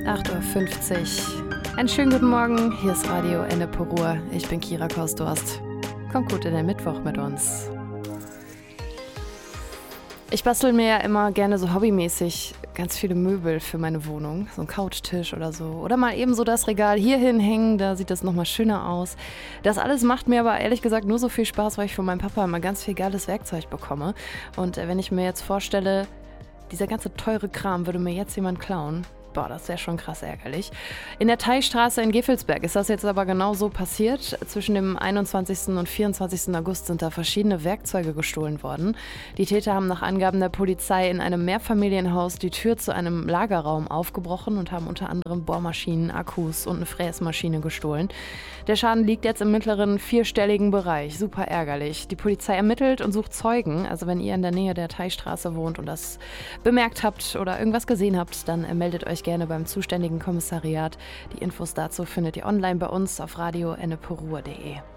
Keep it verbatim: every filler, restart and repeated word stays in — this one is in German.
acht Uhr fünfzig. Einen schönen guten Morgen, hier ist Radio Ennepe-Ruhr. Ich bin Kira Kaus-Durst. Kommt gut in den Mittwoch mit uns. Ich bastel mir ja immer gerne so hobbymäßig ganz viele Möbel für meine Wohnung. So ein Couchtisch oder so. Oder mal eben so das Regal hier hinhängen, da sieht das nochmal schöner aus. Das alles macht mir aber ehrlich gesagt nur so viel Spaß, weil ich von meinem Papa immer ganz viel geiles Werkzeug bekomme. Und wenn ich mir jetzt vorstelle, dieser ganze teure Kram würde mir jetzt jemand klauen, boah, das wäre schon krass ärgerlich. In der Teichstraße in Gevelsberg ist das jetzt aber genau so passiert. Zwischen dem einundzwanzigsten und vierundzwanzigsten August sind da verschiedene Werkzeuge gestohlen worden. Die Täter haben nach Angaben der Polizei in einem Mehrfamilienhaus die Tür zu einem Lagerraum aufgebrochen und haben unter anderem Bohrmaschinen, Akkus und eine Fräsmaschine gestohlen. Der Schaden liegt jetzt im mittleren vierstelligen Bereich. Super ärgerlich. Die Polizei ermittelt und sucht Zeugen. Also wenn ihr in der Nähe der Teichstraße wohnt und das bemerkt habt oder irgendwas gesehen habt, dann meldet euch gerne beim zuständigen Kommissariat. Die Infos dazu findet ihr online bei uns auf radio ennepe ruhr punkt de.